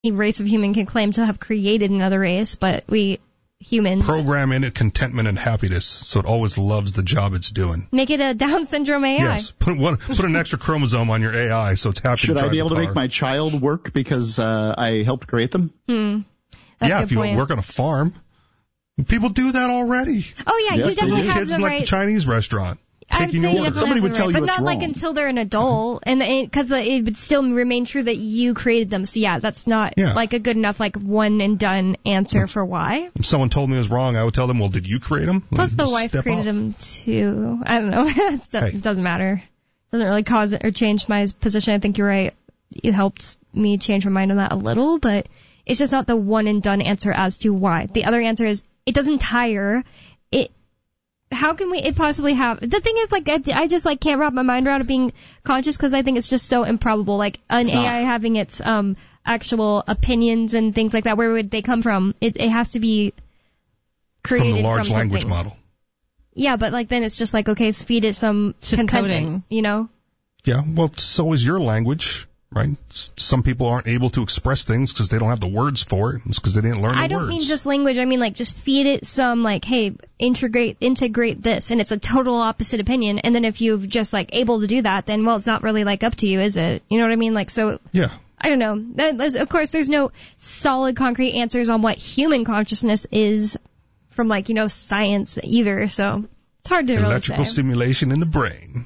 race of human can claim to have created another race, but we humans program in it contentment and happiness, so it always loves the job it's doing. Make it a Down syndrome AI. Yes, put an extra chromosome on your AI so it's happy. Should to I be able to make my child work because I helped create them? That's if you work on a farm, people do that already. Oh yeah, Yes, you definitely have kids the in right. like the Chinese restaurant. Taking your order. Somebody would tell you but it's not like wrong. until they're an adult, and because it would still remain true that you created them. So yeah, that's not like a good enough like one and done answer for why. If someone told me it was wrong, I would tell them, "Well, did you create them?" Plus, the wife created them too. I don't know. It doesn't matter. Doesn't really cause it or change my position. I think you're right. You helped me change my mind on that a little, but it's just not the one and done answer as to why. The other answer is it doesn't tire. How can it possibly have? The thing is, like, I just like can't wrap my mind around it being conscious because I think it's just so improbable. Like an AI having its actual opinions and things like that. Where would they come from? It has to be created from the large from language something. model. Yeah, but like then it's just like okay, feed it some contentment, you know? Yeah, well, so is your language. Right? Some people aren't able to express things because they don't have the words for it. It's because they didn't learn the words. I don't mean just language. I mean like just feed it some like, hey, integrate this, and it's a total opposite opinion. And then if you've just like able to do that, then well, it's not really like up to you, is it? You know what I mean? Like so. Yeah. I don't know. Of course, there's no solid concrete answers on what human consciousness is from like science either. So it's hard to really say. Electrical stimulation in the brain.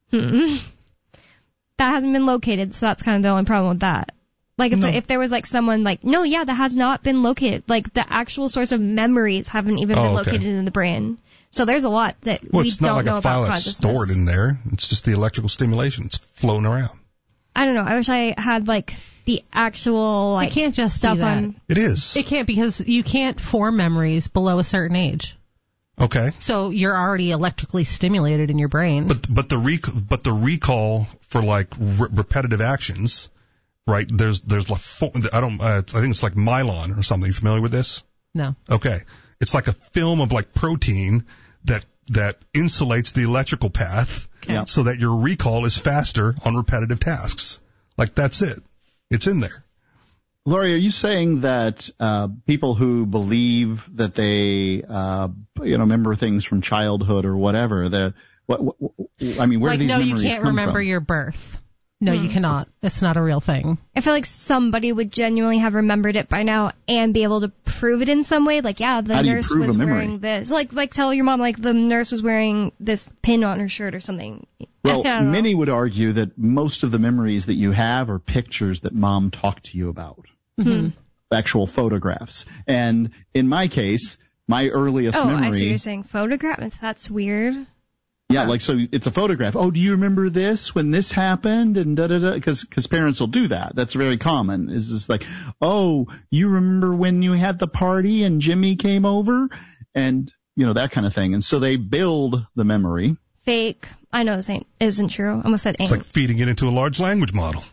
That hasn't been located, so that's kind of the only problem with that. Like, if there was, like, someone like, no, yeah, that has not been located. Like, the actual source of memories haven't even been located in the brain. So there's a lot that we don't know about consciousness. Well, it's not like a file that's stored in there. It's just the electrical stimulation. It's floating around. I don't know. I wish I had, like, the actual, like, you can't just stuff do that. on. It is. It can't because you can't form memories below a certain age. Okay. So you're already electrically stimulated in your brain. But the recall for like repetitive actions, right? There's like I think it's like Mylon or something. You familiar with this? No. Okay. It's like a film of like protein that insulates the electrical path so that your recall is faster on repetitive tasks. Like that's it. It's in there. Lori, are you saying that people who believe that they remember things from childhood or whatever, where do these memories no, you can't come remember from? your birth. No, you cannot. It's not a real thing. I feel like somebody would genuinely have remembered it by now and be able to prove it in some way. Like, yeah, the nurse was wearing this. Like tell your mom, like, the nurse was wearing this pin on her shirt or something. Well, many would argue that most of the memories that you have are pictures that mom talked to you about. Mm-hmm. Actual photographs. And in my case, my earliest memory... I see what you're saying. Photograph? That's weird. Yeah, like, so it's a photograph. Oh, do you remember this when this happened? And da-da-da. Because parents will do that. That's very common. Is just like, oh, you remember when you had the party and Jimmy came over? And, that kind of thing. And so they build the memory. Fake. I know this isn't true. I almost said ain't. It's like feeding it into a large language model.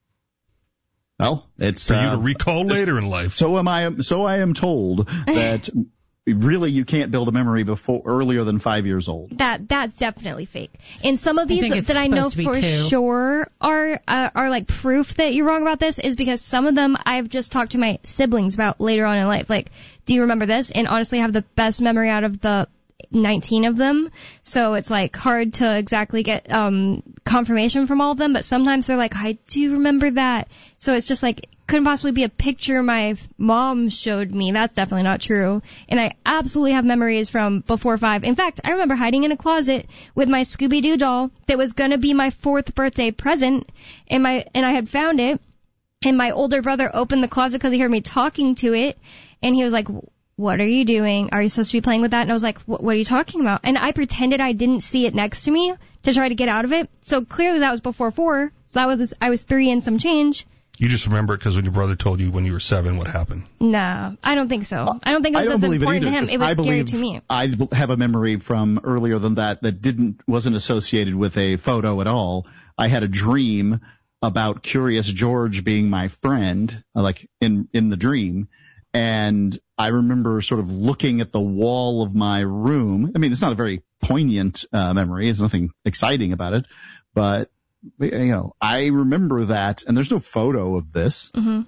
Well, it's for you to recall later in life. So I am told that really you can't build a memory earlier than 5 years old. That's definitely fake. And some of these that I know for sure are like proof that you're wrong about this is because some of them I've just talked to my siblings about later on in life. Like, do you remember this? And honestly, I have the best memory out of the 19 of them, so it's like hard to exactly get confirmation from all of them, but sometimes they're like, I do remember that. So it's just like, couldn't possibly be a picture my mom showed me. That's definitely not true. And I absolutely have memories from before 5. In fact, I remember hiding in a closet with my Scooby-Doo doll that was gonna be my 4th birthday present, and I had found it, and my older brother opened the closet because he heard me talking to it, and he was like, what are you doing? Are you supposed to be playing with that? And I was like, what are you talking about? And I pretended I didn't see it next to me to try to get out of it. So clearly that was before 4. So I was 3 and some change. You just remember it because when your brother told you when you were 7 what happened. Nah, I don't think so. I don't think it was as important to him. It was scary to me. I have a memory from earlier than that wasn't associated with a photo at all. I had a dream about Curious George being my friend, like in the dream. And I remember sort of looking at the wall of my room. I mean, it's not a very poignant memory. There's nothing exciting about it. But, I remember that. And there's no photo of this. Mm-hmm.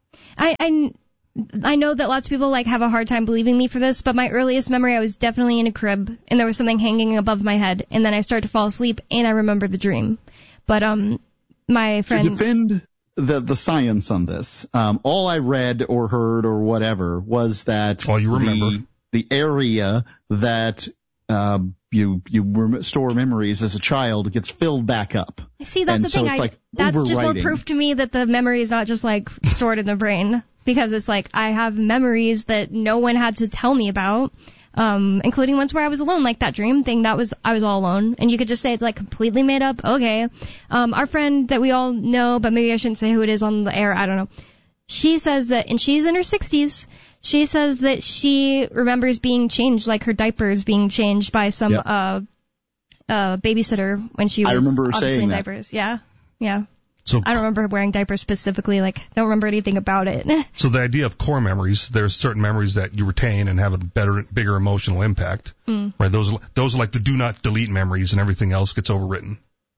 I know that lots of people have a hard time believing me for this, but my earliest memory, I was definitely in a crib and there was something hanging above my head, and then I started to fall asleep and I remember the dream. But my friend, to defend the science on this, all I read or heard or whatever was that all you remember the area that you store memories as a child gets filled back up. See, that's and the so thing. It's that's just more proof to me that the memory is not just stored in the brain, because it's I have memories that no one had to tell me about, including ones where I was alone, like that dream thing. I was all alone, and you could just say it's completely made up. Okay, our friend that we all know, but maybe I shouldn't say who it is on the air. I don't know. She says that, and she's in her 60s. She says that she remembers being changed, her diapers being changed by some babysitter when she was obviously in diapers. Yeah. So I don't remember her wearing diapers specifically. Don't remember anything about it. So the idea of core memories, there's certain memories that you retain and have a bigger emotional impact. Right? Those are like the do not delete memories, and everything else gets overwritten.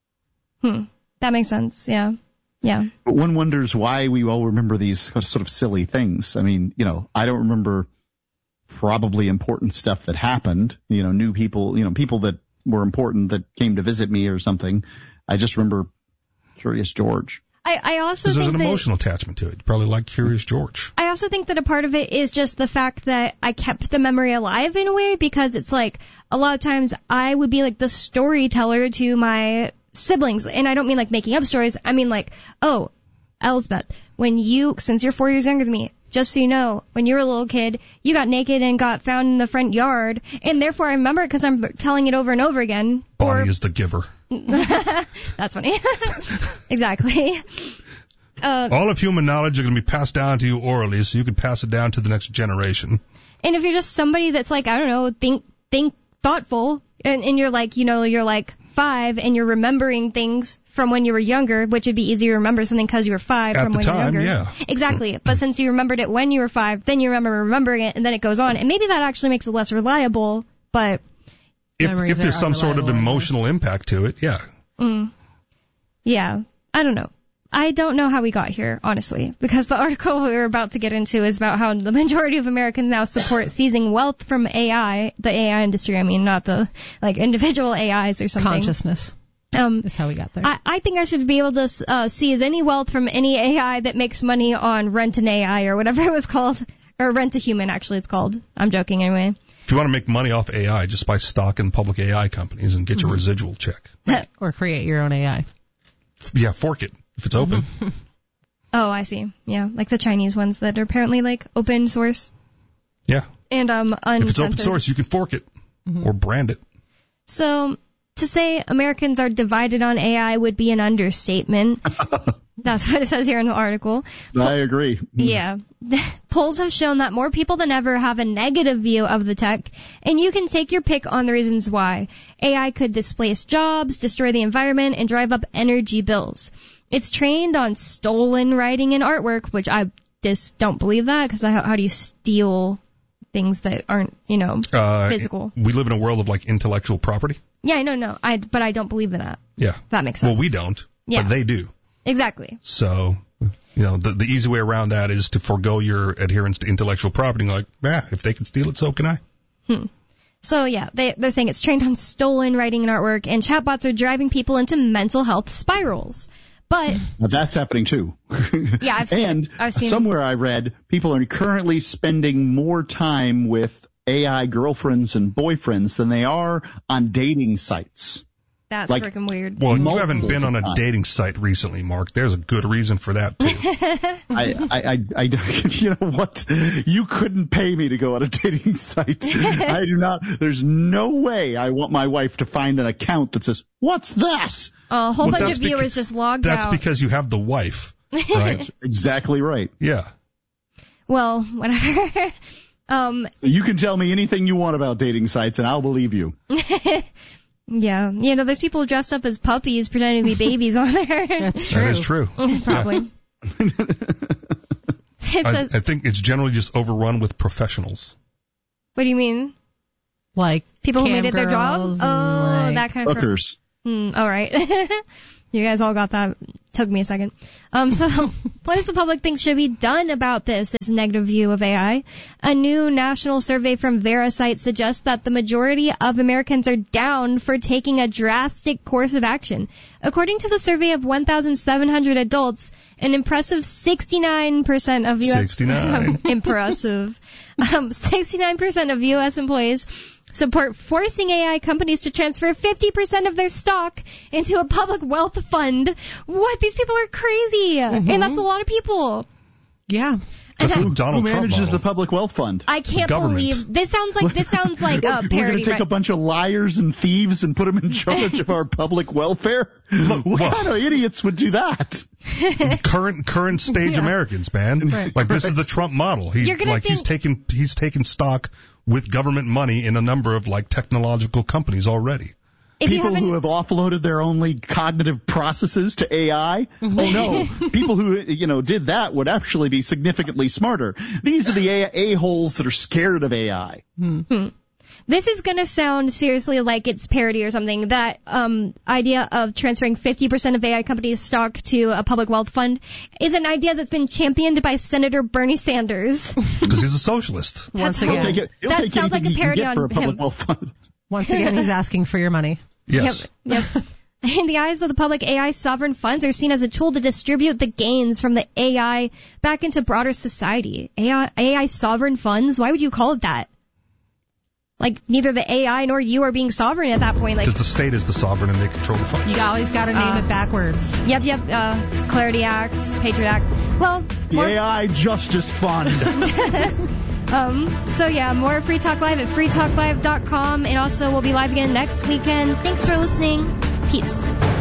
That makes sense. Yeah. Yeah. But one wonders why we all remember these sort of silly things. I mean, I don't remember probably important stuff that happened, new people, people that were important that came to visit me or something. I just remember Curious George. I also think there's an emotional attachment to it. You probably like Curious George. I also think that a part of it is just the fact that I kept the memory alive in a way, because it's a lot of times I would be the storyteller to my siblings, and I don't mean making up stories. I mean oh, Elsbeth, since you're 4 years younger than me, just so you know, when you were a little kid, you got naked and got found in the front yard, and therefore I remember it because I'm telling it over and over again. Bonnie is the giver. That's funny. Exactly. All of human knowledge are going to be passed down to you orally, so you can pass it down to the next generation. And if you're just somebody that's I don't know, think thoughtful, and you're you're 5 and you're remembering things from when you were younger, which would be easier to remember something because you were 5 from when you were younger. Yeah. Exactly. But since you remembered it when you were 5, then you remembering it, and then it goes on. And maybe that actually makes it less reliable, but if there's some sort of emotional impact to it, yeah. Yeah. I don't know. I don't know how we got here, honestly, because the article we were about to get into is about how the majority of Americans now support seizing wealth from AI, the AI industry, I mean, not the, individual AIs or something. Consciousness. Is how we got there. I think I should be able to seize any wealth from any AI that makes money on Rent an AI or whatever it was called. Or Rent a Human, actually, it's called. I'm joking anyway. If you want to make money off AI, just buy stock in public AI companies and get your residual check. Or create your own AI. Yeah, fork it if it's open. Oh, I see. Yeah, the Chinese ones that are apparently open source. Yeah. And uncensored. If it's open source, you can fork it or brand it. So to say Americans are divided on AI would be an understatement. That's what it says here in the article. I agree. Yeah. Polls have shown that more people than ever have a negative view of the tech, and you can take your pick on the reasons why. AI could displace jobs, destroy the environment, and drive up energy bills. It's trained on stolen writing and artwork, which I just don't believe that, because how do you steal things that aren't, physical? We live in a world of intellectual property. Yeah, I know, no. But I don't believe in that. Yeah. That makes sense. Well, we don't, but they do. Exactly. So, the easy way around that is to forego your adherence to intellectual property. If they can steal it, so can I. So, yeah, they're saying it's trained on stolen writing and artwork, and chatbots are driving people into mental health spirals. But that's happening too. Yeah, I've seen somewhere I read people are currently spending more time with AI girlfriends and boyfriends than they are on dating sites. That's freaking weird. Well, you haven't been on a dating site recently, Mark. There's a good reason for that, too. I you know what? You couldn't pay me to go on a dating site. I do not. There's no way I want my wife to find an account that says, "What's this?" A whole bunch of viewers just logged out. That's because you have the wife, right? Exactly right. Yeah. Well, whatever. You can tell me anything you want about dating sites, and I'll believe you. Yeah. There's people dressed up as puppies pretending to be babies on there. That's true. That is true. Probably. I think it's generally just overrun with professionals. What do you mean? Like people who made it their job? Oh, that kind of hookers. All right. You guys all got that. Took me a second. So what does the public think should be done about this negative view of AI? A new national survey from Verasite suggests that the majority of Americans are down for taking a drastic course of action. According to the survey of 1,700 adults, an impressive 69% of U.S. 69% of U.S. employees support forcing AI companies to transfer 50% of their stock into a public wealth fund. What? These people are crazy. Mm-hmm. And that's a lot of people. Yeah. That's the Donald Who Trump manages model. the public wealth fund? I can't believe this sounds like a parody. We're going to take a bunch of liars and thieves and put them in charge of our public welfare? Look, what kind of idiots would do that? Current stage Americans, man. Right. Like this is the Trump model. He's taken stock with government money in a number of like technological companies already. People who have offloaded their only cognitive processes to AI? Oh no. People who, did that would actually be significantly smarter. These are the a-holes that are scared of AI. Mm-hmm. This is going to sound seriously like it's parody or something. That idea of transferring 50% of AI companies' stock to a public wealth fund is an idea that's been championed by Senator Bernie Sanders. Because he's a socialist. Once again, that sounds like a parody on for a public him. wealth fund. Once again, he's asking for your money. Yes. Yep. In the eyes of the public, AI sovereign funds are seen as a tool to distribute the gains from the AI back into broader society. AI sovereign funds? Why would you call it that? Like, neither the AI nor you are being sovereign at that point. Because the state is the sovereign and they control the funds. You always got to name it backwards. Yep. Clarity Act, Patriot Act. Well, the AI Justice Fund. More Free Talk Live at freetalklive.com. And also, we'll be live again next weekend. Thanks for listening. Peace.